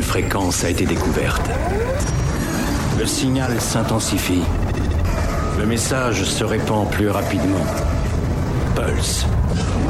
fréquence a été découverte. Le signal s'intensifie. Le message se répand plus rapidement. Pulse.